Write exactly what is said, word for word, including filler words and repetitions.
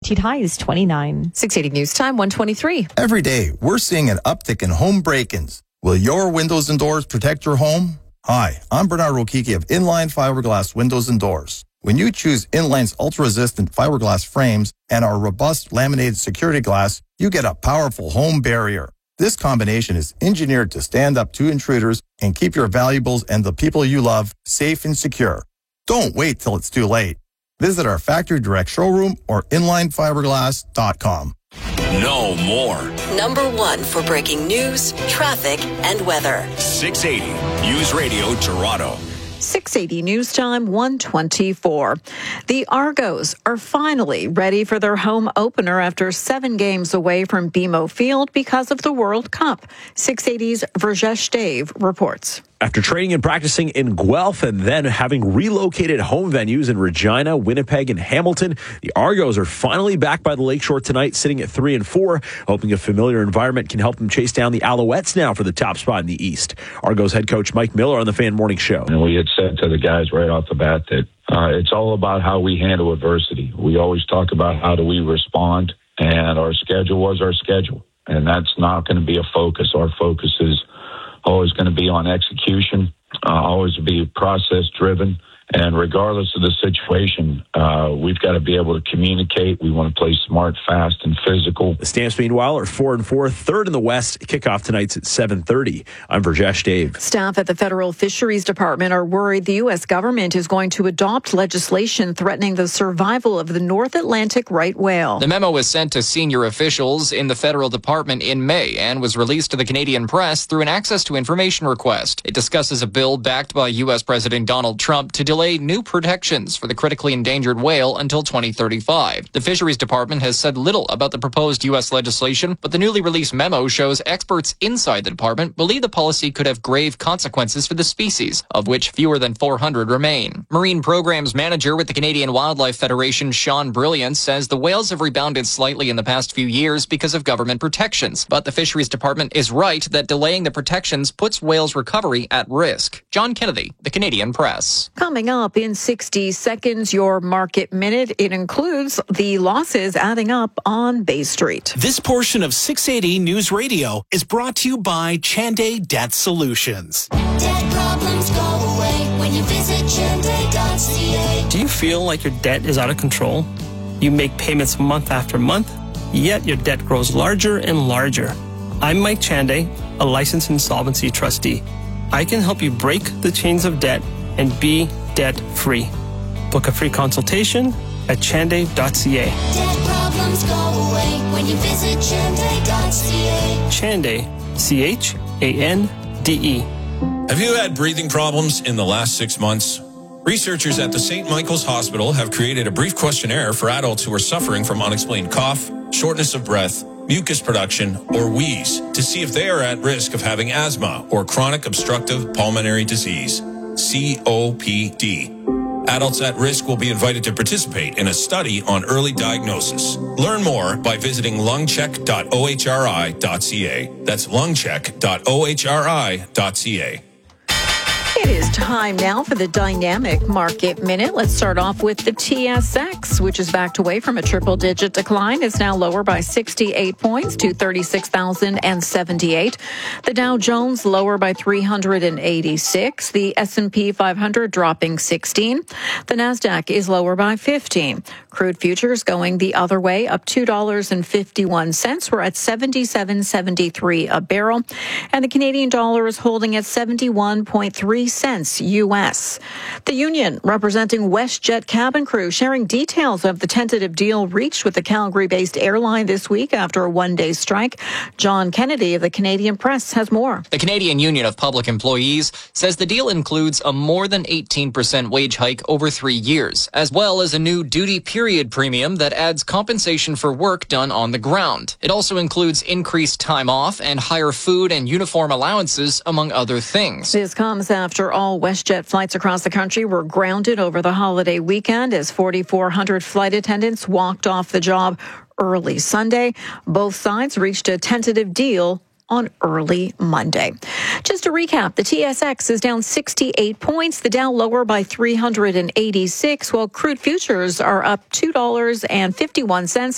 Altitude high is twenty-nine. six eighty News Time, one twenty-three. Every day, we're seeing an uptick in home break-ins. Will your windows and doors protect your home? Hi, I'm Bernard Rokiki of Inline Fiberglass Windows and Doors. When you choose Inline's ultra-resistant fiberglass frames and our robust laminated security glass, you get a powerful home barrier. This combination is engineered to stand up to intruders and keep your valuables and the people you love safe and secure. Don't wait till it's too late. Visit our factory direct showroom or inline fiberglass dot com. No more. Number one for breaking news, traffic, and weather. six eighty News Radio Toronto. six eighty News Time, one twenty-four. The Argos are finally ready for their home opener after seven games away from B M O Field because of the World Cup. six eighty's Verjesh Dave reports. After training and practicing in Guelph and then having relocated home venues in Regina, Winnipeg, and Hamilton, the Argos are finally back by the Lakeshore tonight, sitting at three and four, hoping a familiar environment can help them chase down the Alouettes now for the top spot in the East. Argos head coach Mike Miller on the Fan Morning Show. And we had said to the guys right off the bat that uh, it's all about how we handle adversity. We always talk about how do we respond, and our schedule was our schedule, and that's not going to be a focus. Our focus is always going to be on execution, uh, always be process driven. And regardless of the situation, uh, we've got to be able to communicate. We want to play smart, fast, and physical. The Stamps, meanwhile, are four and four, third in the West. Kickoff tonight's at seven thirty. I'm Verjesh Dave. Staff at the Federal Fisheries Department are worried the U S government is going to adopt legislation threatening the survival of the North Atlantic right whale. The memo was sent to senior officials in the federal department in May and was released to the Canadian press through an access to information request. It discusses a bill backed by U S President Donald Trump to delay new protections for the critically endangered whale until twenty thirty-five. The Fisheries Department has said little about the proposed U S legislation, but the newly released memo shows experts inside the department believe the policy could have grave consequences for the species, of which fewer than four hundred remain. Marine Programs Manager with the Canadian Wildlife Federation, Sean Brilliant, says the whales have rebounded slightly in the past few years because of government protections, but the Fisheries Department is right that delaying the protections puts whales' recovery at risk. John Kennedy, the Canadian Press. Coming up in sixty seconds, your Market Minute. It includes the losses adding up on Bay Street. This portion of six eighty News Radio is brought to you by Chanday Debt Solutions. Debt problems go away when you visit chanday dot c a. Do you feel like your debt is out of control? You make payments month after month, yet your debt grows larger and larger. I'm Mike Chanday, a licensed insolvency trustee. I can help you break the chains of debt and be debt-free. Book a free consultation at chanday dot c a. Debt problems go away when you visit chanday dot c a. Chanday, C H A N D E. Have you had breathing problems in the last six months? Researchers at the Saint Michael's Hospital have created a brief questionnaire for adults who are suffering from unexplained cough, shortness of breath, mucus production, or wheeze to see if they are at risk of having asthma or chronic obstructive pulmonary disease, C O P D. Adults at risk will be invited to participate in a study on early diagnosis. Learn more by visiting lungcheck dot o h r i dot c a. That's lungcheck dot o h r i dot c a. It is time now for the Dynamic Market Minute. Let's start off with the T S X, which is backed away from a triple-digit decline. It's now lower by sixty-eight points to thirty-six thousand seventy-eight. The Dow Jones lower by three hundred eighty-six. The S and P five hundred dropping sixteen. The Nasdaq is lower by fifteen. Crude futures going the other way, up two dollars and fifty-one cents. We're at seventy-seven seventy-three a barrel. And the Canadian dollar is holding at seventy-one point three cents U S. The union representing WestJet cabin crew sharing details of the tentative deal reached with the Calgary-based airline this week after a one-day strike. John Kennedy of the Canadian Press has more. The Canadian Union of Public Employees says the deal includes a more than eighteen percent wage hike over three years, as well as a new duty period premium that adds compensation for work done on the ground. It also includes increased time off and higher food and uniform allowances, among other things. This comes after all WestJet flights across the country were grounded over the holiday weekend as forty-four hundred flight attendants walked off the job early Sunday. Both sides reached a tentative deal on early Monday. Just to recap, the T S X is down sixty-eight points, the Dow lower by three hundred eighty-six, while crude futures are up two dollars and fifty-one cents